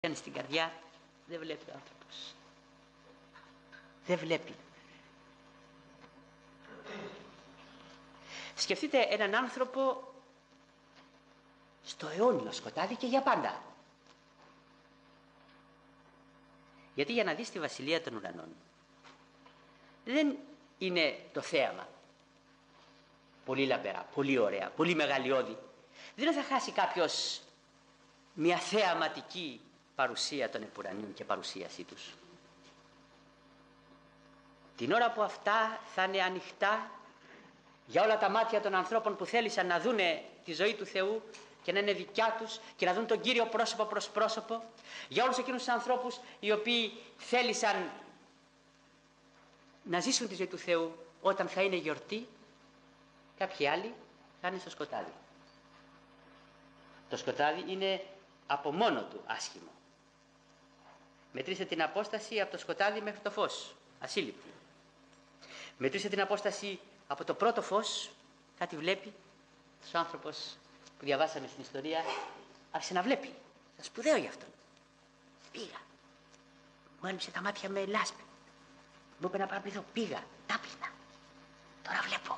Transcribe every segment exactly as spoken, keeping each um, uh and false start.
κάνει στην καρδιά, δεν βλέπει ο άνθρωπος. Δεν βλέπει. Σκεφτείτε έναν άνθρωπο στο αιώνιο σκοτάδι και για πάντα. Γιατί για να δεις τη βασιλεία των ουρανών δεν είναι το θέαμα πολύ λαμπερά, πολύ ωραία, πολύ μεγαλειώδη. Δεν θα χάσει κάποιος μια θεαματική παρουσία των επουρανίων και παρουσίασή τους. Την ώρα που αυτά θα είναι ανοιχτά για όλα τα μάτια των ανθρώπων που θέλησαν να δούνε τη ζωή του Θεού και να είναι δικιά τους και να δουν τον Κύριο πρόσωπο προς πρόσωπο, για όλους εκείνους τους ανθρώπους οι οποίοι θέλησαν να ζήσουν τη ζωή του Θεού όταν θα είναι γιορτή, κάποιοι άλλοι θα είναι στο σκοτάδι. Το σκοτάδι είναι από μόνο του άσχημο. Μετρήστε την απόσταση από το σκοτάδι μέχρι το φως, ασύλληπτη. Μετρήστε την απόσταση από το πρώτο φως, κάτι βλέπει. Ο άνθρωπος που διαβάσαμε στην ιστορία άρχισε να βλέπει. Ήταν σπουδαίο για αυτόν. Πήγα. Μου άνοιξε τα μάτια με λάσπη. Μου είπε να παραπληθώ. Πήγα. Τάπλυνα. Τώρα βλέπω.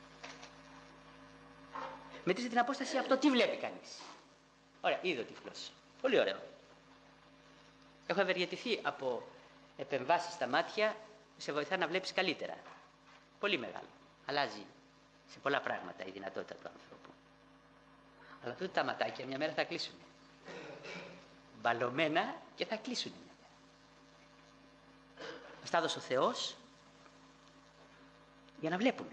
Μετρήστε την απόσταση από το τι βλέπει κανείς. Ωραία, είδε ο τυφλός. Πολύ ωραίο. Έχω ευεργετηθεί από επεμβάσεις στα μάτια που σε βοηθά να βλέπεις καλύτερα. Πολύ μεγάλο. Αλλάζει σε πολλά πράγματα η δυνατότητα του ανθρώπου. Αλλά τότε τα ματάκια μια μέρα θα κλείσουν. Μπαλωμένα και θα κλείσουν μια μέρα. Μας τα έδωσε ο Θεός για να βλέπουμε.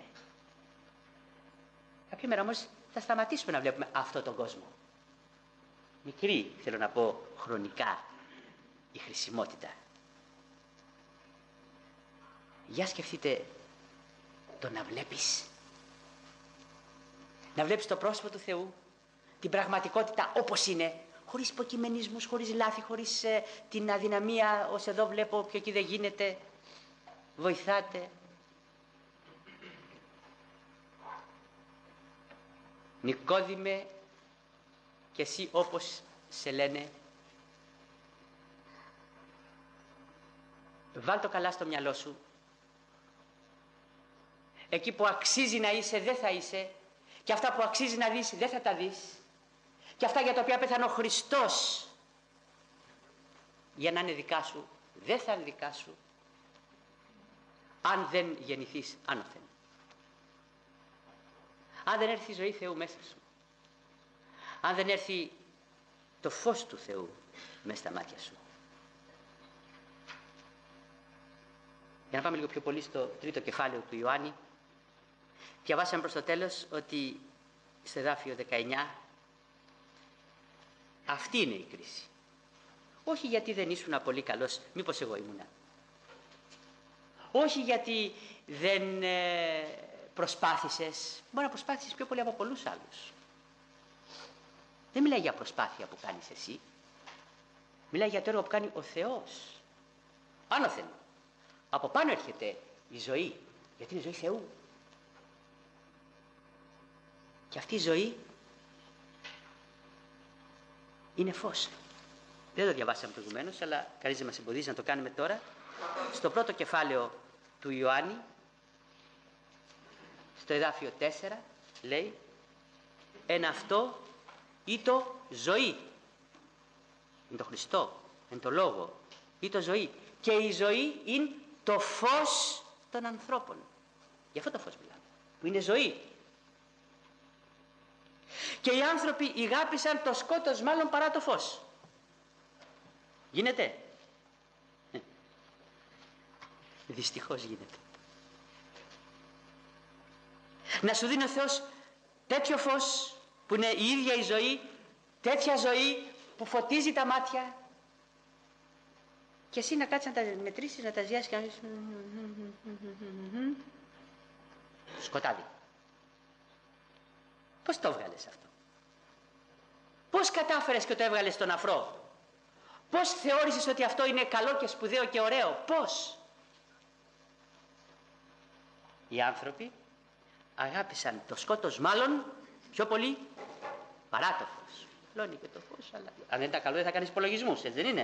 Κάποια μέρα όμως θα σταματήσουμε να βλέπουμε αυτόν τον κόσμο. Μικρή, θέλω να πω, χρονικά η χρησιμότητα. Για σκεφτείτε το να βλέπεις. Να βλέπεις το πρόσωπο του Θεού, την πραγματικότητα όπως είναι, χωρίς υποκειμενισμούς, χωρίς λάθη, χωρίς ε, την αδυναμία, ως εδώ βλέπω πιο εκεί δεν γίνεται, βοηθάτε. Νικόδημε, και εσύ όπως σε λένε, βάλ' το καλά στο μυαλό σου. Εκεί που αξίζει να είσαι δεν θα είσαι, και αυτά που αξίζει να δεις δεν θα τα δεις, και αυτά για τα οποία πέθανε ο Χριστός για να είναι δικά σου δεν θα είναι δικά σου αν δεν γεννηθείς άνωθεν, αν δεν έρθει η ζωή Θεού μέσα σου, αν δεν έρθει το φως του Θεού μέσα στα μάτια σου. Για να πάμε λίγο πιο πολύ στο τρίτο κεφάλαιο του Ιωάννη, διαβάσαμε προς το τέλος ότι στο εδάφιο δεκαεννιά αυτή είναι η κρίση. Όχι γιατί δεν ήσουν πολύ καλός, μήπως εγώ ήμουνα. Όχι γιατί δεν ε, προσπάθησες, μπορεί να προσπάθησες πιο πολύ από πολλούς άλλους. Δεν μιλάει για προσπάθεια που κάνεις εσύ. Μιλάει για το έργο που κάνει ο Θεός. Άνωθεν. Από πάνω έρχεται η ζωή, γιατί είναι η ζωή Θεού. Και αυτή η ζωή είναι φως. Δεν το διαβάσαμε προηγουμένως, αλλά κανείς δεν μας εμποδίζει να το κάνουμε τώρα. Στο πρώτο κεφάλαιο του Ιωάννη, στο εδάφιο τέσσερα, λέει, εν αυτό ή το ζωή. Είναι το Χριστό, είναι το Λόγο, ή το ζωή. Και η ζωή είναι το φως των ανθρώπων. Γι' αυτό το φως μιλάμε, που είναι ζωή. Και οι άνθρωποι ηγάπησαν το σκότος μάλλον παρά το φως. Γίνεται? Δυστυχώς γίνεται. Να σου δίνει ο Θεός τέτοιο φως που είναι η ίδια η ζωή, τέτοια ζωή που φωτίζει τα μάτια, και εσύ να κάτσεις να τα μετρήσεις, να τα ζιάσεις και να δεις σκοτάδι. Πώς το έβγαλες αυτό? Πώς κατάφερες και το έβγαλες στον αφρό? Πώς θεώρησες ότι αυτό είναι καλό και σπουδαίο και ωραίο? Πώς? Οι άνθρωποι αγάπησαν το σκότος μάλλον πιο πολύ παρά το φως. Απλώνει και το φως, αλλά αν δεν ήταν καλό δεν θα κάνεις υπολογισμούς, έτσι δεν είναι.